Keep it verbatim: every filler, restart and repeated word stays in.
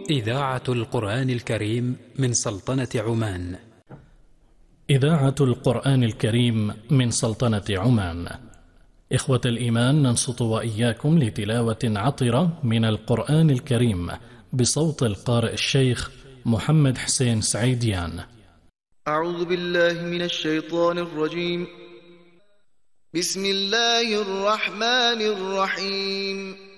إذاعة القرآن الكريم من سلطنة عمان. إذاعة القرآن الكريم من سلطنة عمان. إخوة الإيمان، ننصت وإياكم لتلاوة عطرة من القرآن الكريم بصوت القارئ الشيخ محمد حسين سعيديان. أعوذ بالله من الشيطان الرجيم. بسم الله الرحمن الرحيم.